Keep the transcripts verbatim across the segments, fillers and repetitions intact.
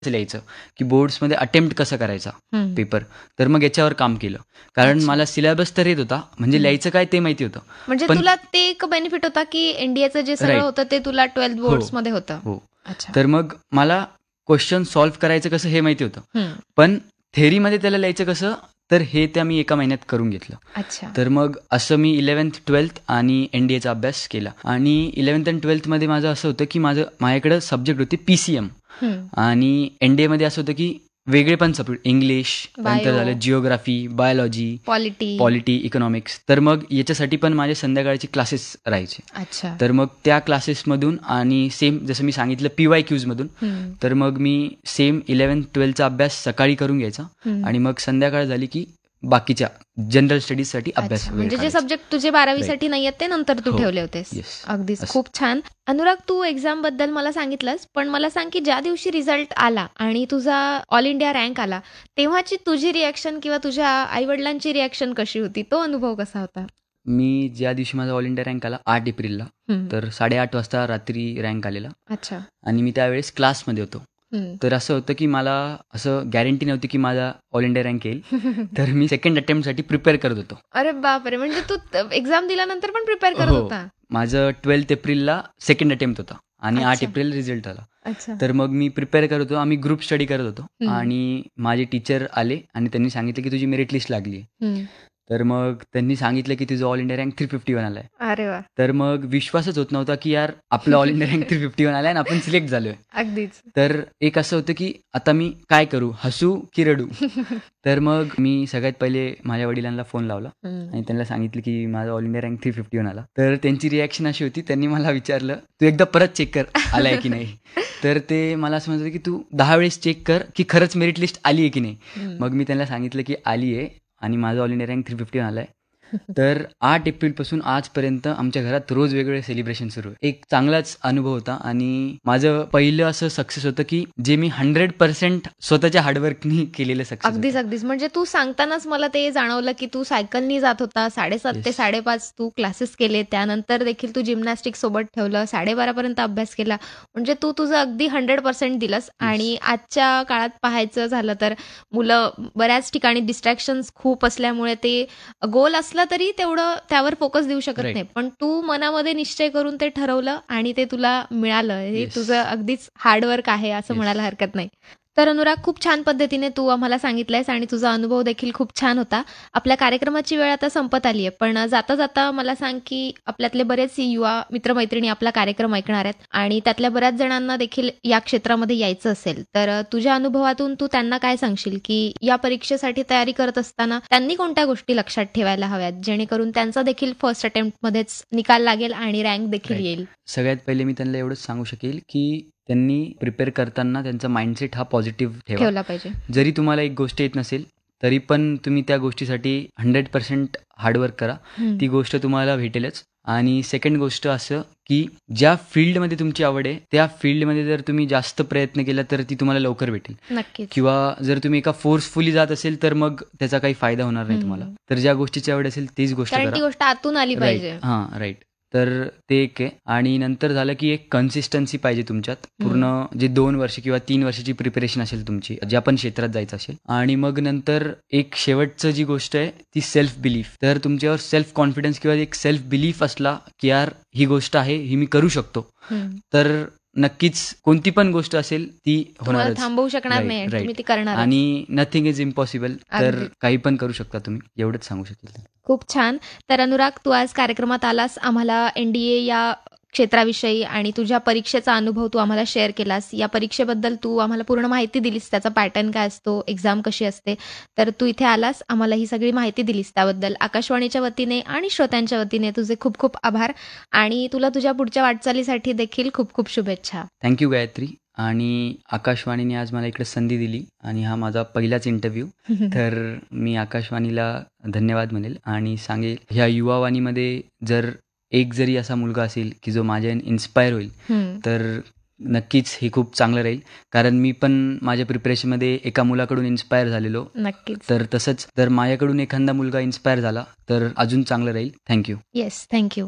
लिहायचं की बोर्ड्समध्ये अटेम्प्ट कसं करायचा हम्म. पेपर. तर मग याच्यावर काम केलं, कारण अच्छा. मला सिलेबस तर येत होता, म्हणजे हम्म. लिहायचं काय ते माहिती होतं. म्हणजे पण तुला ते एक बेनिफिट होता की एनडीएचं जे सगळं राईट होतं ते तुला ट्वेल्थ हो बोर्ड्स मध्ये होतं. हो अच्छा. तर मग मला क्वेश्चन सॉल्व्ह करायचं कसं हे माहिती होतं, हम्म. पण थेअरीमध्ये त्याला लिहायचं कसं तर हे त्या मी एका महिन्यात करून घेतलं. अच्छा. तर मग असं मी इलेव्हन्थ ट्वेल्थ आणि एन डी एचा अभ्यास केला. आणि इलेव्हन्थ आणि ट्वेल्थमध्ये माझं असं होतं की माझं माझ्याकडं सब्जेक्ट होते पी सी एम, हम्म. आणि एन डी एमध्ये असं होतं की वेगळे पण सब्जेक्ट, इंग्लिश, त्यानंतर बायो, झालं geography, biology, polity. Polity, economics. तर मग याच्यासाठी पण माझे संध्याकाळचे क्लासेस राहायचे. अच्छा. तर मग त्या क्लासेसमधून आणि सेम जसं मी सांगितलं पी वाय क्यूजमधून, हम्म. तर मग मी सेम इलेव्हन्थ ट्वेल्थचा अभ्यास सकाळी करून घ्यायचा हम्म. आणि मग संध्याकाळ झाली की बाकीच्या जनरल स्टडीजसाठी अभ्यास अच्छा, वगैरे म्हणजे जे काढायचा. सब्जेक्ट तुझे बारावीसाठी नाही आहेत ते नंतर तू हो ठेवले होतेस. येस अगदीच असं. खूप छान. अनुराग, तू एक्झाम बद्दल मला सांगितलंस, पण मला सांग की ज्या दिवशी रिझल्ट आला आणि तुझा ऑल इंडिया रँक आला तेव्हाची तुझी रिॲक्शन किंवा तुझ्या आई वडिलांची रिॲक्शन कशी होती? तो अनुभव कसा होता? मी ज्या दिवशी माझा ऑल इंडिया रँक आला आठ एप्रिलला, हम्म. तर साडेआठ वाजता रात्री रँक आलेला अच्छा. आणि मी त्यावेळेस क्लासमध्ये होतो. हम्म. तर असं होतं की मला असं गॅरंटी नव्हती की माझा ऑल इंडिया रँक येईल. तर मी सेकंड अटेम्प्टसाठी प्रिपेअर करत होतो. अरे बापरे, म्हणजे तू एक्झाम दिल्यानंतर पण प्रिपेअर करत हो होता? माझं ट्वेल्थ एप्रिलला सेकंड अटेम्प्ट होता आणि आठ अच्छा. एप्रिल रिझल्ट आला. अच्छा. तर मग मी प्रिपेअर करत होतो, आम्ही ग्रुप स्टडी करत होतो हम्म. आणि माझे टीचर आले आणि त्यांनी सांगितलं की तुझी मेरिट लिस्ट लागली आहे. हम्म. तर मग त्यांनी सांगितलं की तुझं all India rank three fifty one आला आहे. अरे वा. तर मग विश्वासच होत नव्हता की यार आपलं all India rank three fifty one आला आहे आणि आपण सिलेक्ट झालो आहे. अगदीच. तर एक असं होतं की आता मी काय करू, हसू की रडू. तर मग मी सगळ्यात पहिले माझ्या वडिलांना फोन लावला हम्म. आणि त्यांना सांगितलं की माझा all India rank three fifty one आला. तर त्यांची रिॲक्शन अशी होती, त्यांनी मला विचारलं तू एकदा परत चेक कर आलाय की नाही. तर ते मला असं म्हणत होते की तू दहा वेळेस चेक कर की खरंच मेरिट लिस्ट आली आहे की नाही. हम्म. मग मी त्यांना सांगितलं की आली आहे आणि माझा all India rank three fifty one आला आहे. तर आठ एप्रिलपासून आजपर्यंत आमच्या घरात रोज वेगवेगळे सेलिब्रेशन सुरू आहे. एक चांगलाच अनुभव होता आणि माझं पहिलं असं सक्सेस होतं की जे मी हंड्रेड पर्सेंट स्वतःच्या हार्डवर्कनी केलेलं सक्सेस. अगदीच अगदीच. म्हणजे तू सांगतानाच मला ते जाणवलं की तू सायकलनी जात होता, साडेसात ते Yes. साडेपाच तू क्लासेस केले, त्यानंतर देखील तू जिम्नॅस्टिक सोबत ठेवलं, साडेबारा पर्यंत अभ्यास केला. म्हणजे तू तुझं अगदी हंड्रेड पर्सेंट दिलंस. आणि आजच्या काळात पाहायचं झालं तर मुलं बऱ्याच ठिकाणी डिस्ट्रॅक्शन्स खूप असल्यामुळे ते गोल असला तरी तेवढं त्यावर फोकस देऊ शकत Right. नाही, पण तू मनामध्ये निश्चय करून ते ठरवलं आणि ते तुला मिळालं. हे Yes. तुझं अगदीच हार्डवर्क आहे असं Yes. म्हणायला हरकत नाही. तर अनुराग, खूप छान पद्धतीने तू आम्हाला सांगितलंयस आणि तुझा अनुभव देखील खूप छान होता. आपल्या कार्यक्रमाची वेळ आता संपत आली आहे, पण जाता जाता मला सांग की आपल्यातले बरेच युवा मित्रमैत्रिणी आपला कार्यक्रम ऐकणार आहेत आणि त्यातल्या बऱ्याच जणांना देखील या क्षेत्रामध्ये यायचं असेल, तर तुझ्या अनुभवातून तू त्यांना काय सांगशील की या परीक्षेसाठी तयारी करत असताना त्यांनी कोणत्या गोष्टी लक्षात ठेवायला हव्यात जेणेकरून त्यांचा देखील फर्स्ट अटेम्प्ट मध्येच निकाल लागेल आणि रँक देखील Right. येईल? सगळ्यात पहिले मी त्यांना एवढंच सांगू शकेल की त्यांनी प्रिपेअर करताना त्यांचा माइंडसेट हा पॉझिटिव्ह ठेवा. ठेवला पाहिजे. जरी तुम्हाला एक गोष्ट येत नसेल तरी पण तुम्ही त्या गोष्टीसाठी हंड्रेड पर्सेंट हार्डवर्क करा, हम्म. ती गोष्ट तुम्हाला भेटेलच. आणि सेकंड गोष्ट असं की ज्या फील्डमध्ये तुमची आवड आहे त्या फील्डमध्ये जर तुम्ही जास्त प्रयत्न केला तर ती तुम्हाला लवकर भेटेल. नक्कीच. किंवा जर तुम्ही एका फोर्सफुली जात असेल तर मग त्याचा काही फायदा होणार नाही हम्म. तुम्हाला. तर ज्या गोष्टीची आवड असेल तीच गोष्ट कारण करा. ती गोष्ट आतून आली पाहिजे. राईट, हां राईट. तर ते एक आहे. आणि नंतर झालं की एक कन्सिस्टन्सी पाहिजे तुमच्यात. पूर्ण जे दोन वर्ष किंवा तीन वर्षाची प्रिपरेशन असेल तुमची, ज्या पण क्षेत्रात जायचं असेल. आणि मग नंतर एक शेवटचं जी गोष्ट आहे ती सेल्फ बिलीफ. तर तुमच्यावर सेल्फ कॉन्फिडन्स किंवा एक सेल्फ बिलीफ असला की यार ही गोष्ट आहे, ही मी करू शकतो, हम्म. तर नक्कीच कोणती पण गोष्ट असेल ती तुम्हाला होणारच. थांबवू शकणार Right, नाही, right. तुम्ही ती करणार. आणि नथिंग इज इम्पॉसिबल. तर अगदी. काही पण करू शकता तुम्ही, एवढंच सांगू शकेल. खूप छान. तर अनुराग, तू आज कार्यक्रमात आलास, आम्हाला एनडीए या क्षेत्राविषयी आणि तुझ्या परीक्षेचा अनुभव तू आम्हाला शेअर केलास. या परीक्षेबद्दल तू आम्हाला पूर्ण माहिती दिलीस, त्याचा पॅटर्न काय असतो, एक्झाम कशी असते. तर तू इथे आलास, आम्हाला ही सगळी माहिती दिलीस, त्याबद्दल आकाशवाणीच्या वतीने आणि श्रोत्यांच्या वतीने तुझे खूप खूप आभार आणि तुला तुझ्या पुढच्या वाटचालीसाठी देखील खूप खूप शुभेच्छा. थँक्यू गायत्री. आणि आकाशवाणीने आज मला इकडे संधी दिली आणि हा माझा पहिलाच इंटरव्ह्यू. तर मी आकाशवाणीला धन्यवाद म्हणेल आणि सांगेल ह्या युवावाणीमध्ये जर एक जरी असा मुलगा असेल की जो माझ्या इन्स्पायर होईल हम्म. तर नक्कीच हे खूप चांगलं राहील. कारण मी पण माझ्या प्रिपरेशनमध्ये एका मुलाकडून इन्स्पायर झालेलो. नक्कीच. तर तसंच जर माझ्याकडून एखादा मुलगा इन्स्पायर झाला तर अजून चांगलं राहील. थँक्यू. Yes, thank you.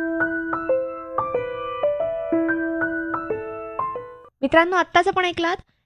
मित्रांनो, आत्ताच आपण ऐकलात